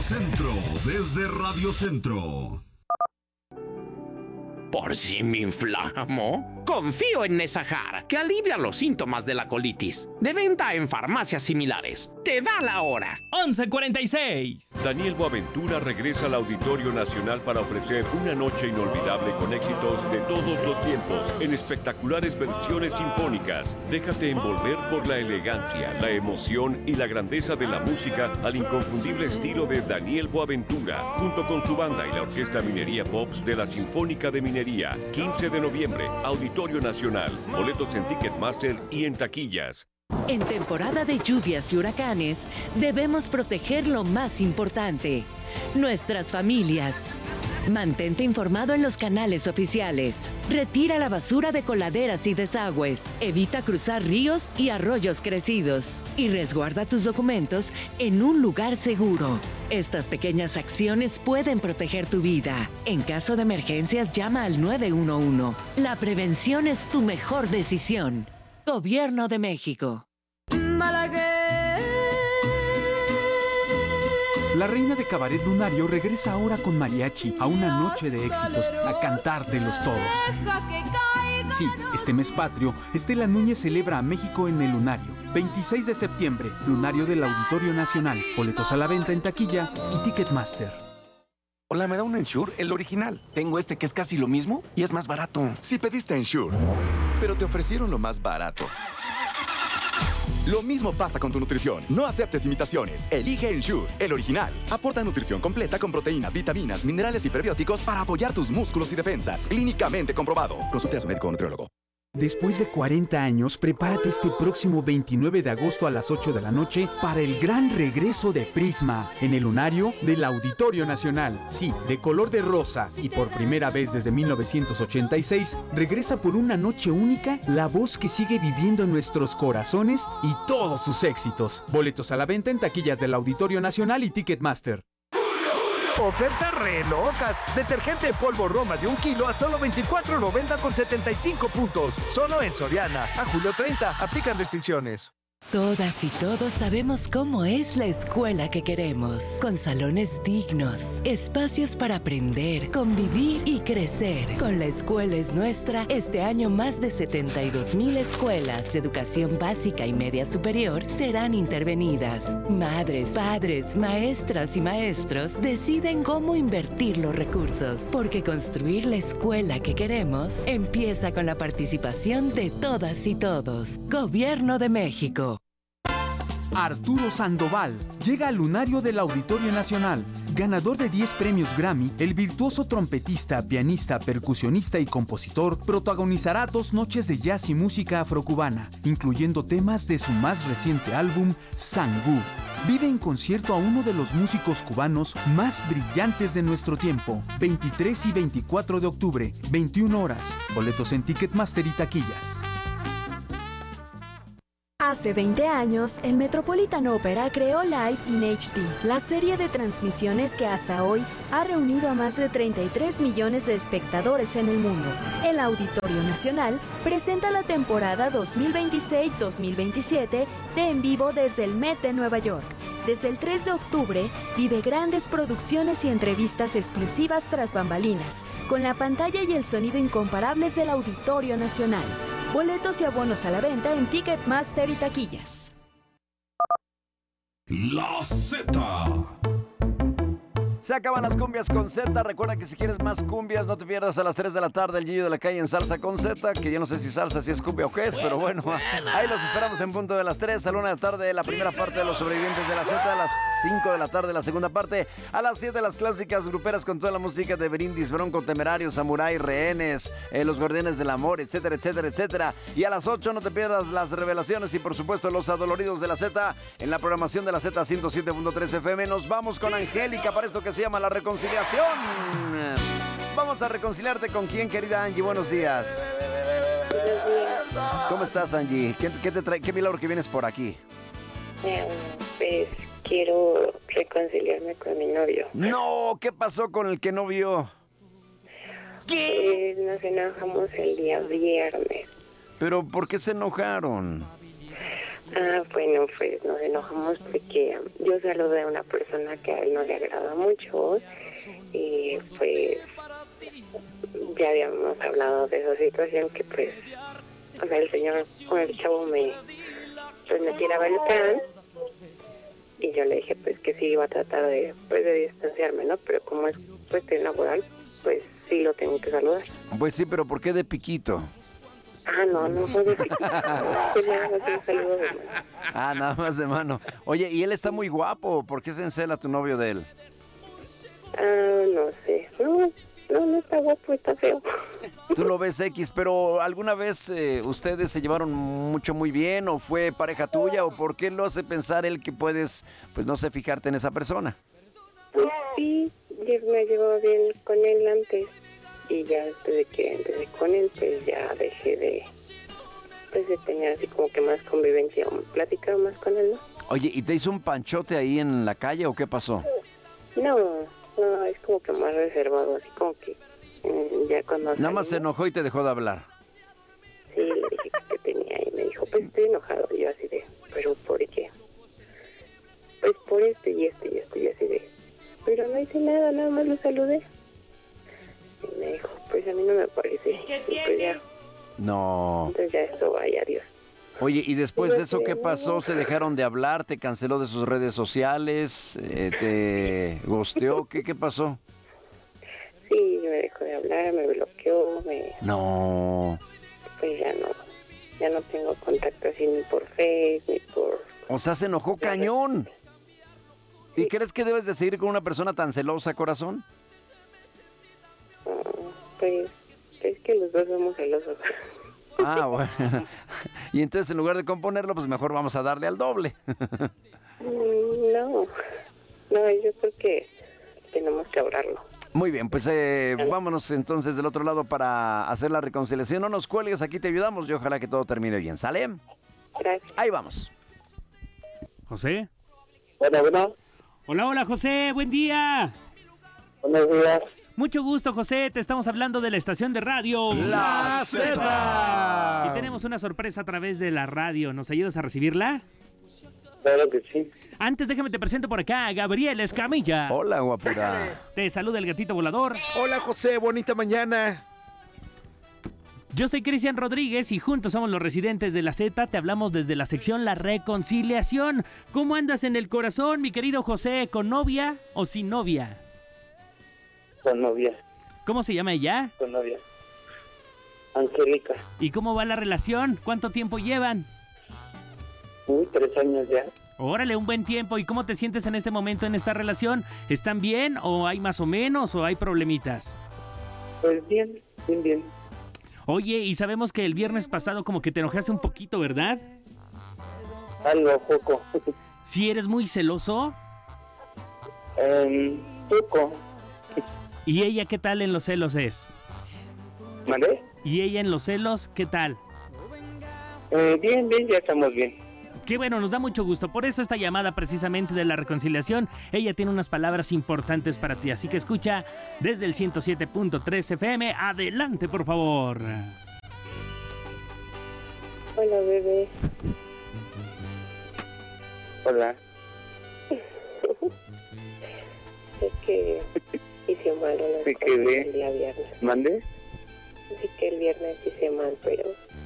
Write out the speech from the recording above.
Centro, desde Radio Centro. ¿Por si me inflamo? Confío en Nesajar, que alivia los síntomas de la colitis. De venta en farmacias similares. Te da la hora. 11:46. Daniel Boaventura regresa al Auditorio Nacional para ofrecer una noche inolvidable con éxitos de todos los tiempos en espectaculares versiones sinfónicas. Déjate envolver por la elegancia, la emoción y la grandeza de la música al inconfundible estilo de Daniel Boaventura, junto con su banda y la Orquesta Minería Pops de la Sinfónica de Minería. 15 de noviembre, Auditorio Nacional. Boletos en Ticketmaster y en taquillas. En temporada de lluvias y huracanes, debemos proteger lo más importante, nuestras familias. Mantente informado en los canales oficiales. Retira la basura de coladeras y desagües. Evita cruzar ríos y arroyos crecidos. Y resguarda tus documentos en un lugar seguro. Estas pequeñas acciones pueden proteger tu vida. En caso de emergencias, llama al 911. La prevención es tu mejor decisión. Gobierno de México. La reina de Cabaret Lunario regresa ahora con mariachi a una noche de éxitos, a cantar de los todos. Sí, este mes patrio, Estela Núñez celebra a México en el Lunario. 26 de septiembre, Lunario del Auditorio Nacional. Boletos a la venta en taquilla y Ticketmaster. Hola, ¿me da un Ensure? El original. Tengo este que es casi lo mismo y es más barato. Si pediste Ensure, pero te ofrecieron lo más barato. Lo mismo pasa con tu nutrición. No aceptes imitaciones. Elige Ensure, el original. Aporta nutrición completa con proteínas, vitaminas, minerales y prebióticos para apoyar tus músculos y defensas. Clínicamente comprobado. Consulte a su médico o nutriólogo. Después de 40 años, prepárate este próximo 29 de agosto a las 8 de la noche para el gran regreso de Prisma en el Lunario del Auditorio Nacional. Sí, de color de rosa y por primera vez desde 1986, regresa por una noche única la voz que sigue viviendo en nuestros corazones y todos sus éxitos. Boletos a la venta en taquillas del Auditorio Nacional y Ticketmaster. Ofertas re locas. Detergente en polvo Roma de 1 kilo a solo $24.90 con 75 puntos. Solo en Soriana. A julio 30. Aplican restricciones. Todas y todos sabemos cómo es la escuela que queremos, con salones dignos, espacios para aprender, convivir y crecer. Con La Escuela es Nuestra, este año más de 72,000 escuelas de educación básica y media superior serán intervenidas. Madres, padres, maestras y maestros deciden cómo invertir los recursos, porque construir la escuela que queremos empieza con la participación de todas y todos. Gobierno de México. Arturo Sandoval llega al Lunario del Auditorio Nacional. Ganador de 10 premios Grammy, el virtuoso trompetista, pianista, percusionista y compositor protagonizará 2 noches de jazz y música afrocubana, incluyendo temas de su más reciente álbum, Sangú. Vive en concierto a uno de los músicos cubanos más brillantes de nuestro tiempo. 23 y 24 de octubre, 21 horas. Boletos en Ticketmaster y taquillas. Hace 20 años, el Metropolitan Opera creó Live in HD, la serie de transmisiones que hasta hoy ha reunido a más de 33 millones de espectadores en el mundo. El Auditorio Nacional presenta la temporada 2026-2027 de En Vivo desde el Met de Nueva York. Desde el 3 de octubre, vive grandes producciones y entrevistas exclusivas tras bambalinas, con la pantalla y el sonido incomparables del Auditorio Nacional. Boletos y abonos a la venta en Ticketmaster y taquillas. La Z. Se acaban las cumbias con Z. Recuerda que si quieres más cumbias, no te pierdas a las 3 de la tarde el Gillo de la Calle en Salsa con Z, que yo no sé si salsa, si es cumbia o qué es, pero bueno, ahí los esperamos en punto de las 3, a la 1 de la tarde, la primera parte de Los Sobrevivientes de la Z, a las 5 de la tarde la segunda parte, a las 7 las clásicas gruperas con toda la música de Brindis, Bronco, Temerario, Samurai, Rehenes, Los Guardianes del Amor, etcétera, etcétera, etcétera. Y a las 8 no te pierdas las revelaciones y por supuesto los adoloridos de la Z en la programación de la Z 107.3 FM. Nos vamos con Angélica para esto que se llama La Reconciliación. Vamos a reconciliarte con quién, querida Angie. Buenos días. ¿Cómo estás, Angie? ¿Qué te trae? ¿Qué milagro que vienes por aquí? Pues quiero reconciliarme con mi novio. No, ¿qué pasó con el que no vio? Nos enojamos el día viernes. ¿Pero por qué se enojaron? Bueno, pues nos enojamos porque yo saludé a una persona que a él no le agrada mucho y pues ya habíamos hablado de esa situación que pues, o sea, el señor o el chavo me tiraba el plan y yo le dije pues que sí iba a tratar de distanciarme, ¿no? Pero como es cuestión laboral, pues sí lo tengo que saludar. Pues sí, pero ¿por qué de piquito? No fue de piquito. Nada más un saludo de mano. Nada más de mano. Oye, y él está muy guapo. ¿Por qué se encela tu novio de él? No sé. No está guapo, está feo. Tú lo ves X, pero ¿alguna vez ustedes se llevaron muy bien o fue pareja tuya o por qué lo hace pensar él que puedes, pues no sé, fijarte en esa persona? Pues sí, me llevaba bien con él antes y ya después de que empecé con él, pues ya dejé de tener así como que más convivencia o platicar más con él, ¿no? Oye, ¿y te hizo un panchote ahí en la calle o qué pasó? No, es como que más reservado, así como que ya cuando... Nada más se enojó y te dejó de hablar. Sí, le dije que tenía y me dijo, pues estoy enojado. Y yo así de, ¿pero por qué? Pues por esto y esto y esto y así de... Pero no hice nada más lo saludé. Y me dijo, pues a mí no me parece. Y pues ya. No. Entonces ya esto, vaya, adiós. Oye, ¿y después de eso qué pasó? ¿Se dejaron de hablar? ¿Te canceló de sus redes sociales? ¿Te ghosteó? ¿Qué pasó? Sí, me dejó de hablar, me bloqueó, No. Pues ya no tengo contacto así ni por Facebook, ni por... O sea, se enojó cañón. ¿Y crees que debes de seguir con una persona tan celosa, corazón? Pues es que los dos somos celosos. Bueno. Y entonces en lugar de componerlo, pues mejor vamos a darle al doble. No, yo creo que tenemos que hablarlo. Muy bien, pues vámonos entonces del otro lado para hacer la reconciliación. No nos cuelgues, aquí te ayudamos y ojalá que todo termine bien. ¿Sale? Gracias. Ahí vamos. ¿José? Bueno. Hola, José, buen día. Buenos días. Mucho gusto, José, te estamos hablando de la estación de radio La Z. Y tenemos una sorpresa a través de la radio, ¿nos ayudas a recibirla? Claro que sí. Antes déjame te presento por acá a Gabriel Escamilla. Hola, guapura. Te saluda el gatito volador. Hola, José, bonita mañana. Yo soy Cristian Rodríguez y juntos somos los residentes de la Z. Te hablamos desde la sección La Reconciliación. ¿Cómo andas en el corazón, mi querido José? ¿Con novia o sin novia? Con novia. ¿Cómo se llama ella? Con novia. Angélica. ¿Y cómo va la relación? ¿Cuánto tiempo llevan? 3 años ya. Órale, un buen tiempo. ¿Y cómo te sientes en este momento en esta relación? ¿Están bien o hay más o menos o hay problemitas? Pues bien. Oye, y sabemos que el viernes pasado como que te enojaste un poquito, ¿verdad? Algo, poco. ¿Sí eres muy celoso? Poco. ¿Y ella qué tal en los celos es? ¿Vale? ¿Y ella en los celos qué tal? Bien, ya estamos bien. Qué bueno, nos da mucho gusto. Por eso esta llamada precisamente de la reconciliación, ella tiene unas palabras importantes para ti. Así que escucha desde el 107.3 FM. Adelante, por favor. Hola, bebé. Hola. Es que hice mal Sí, que el día viernes. ¿Mande? Así que el viernes hice mal, pero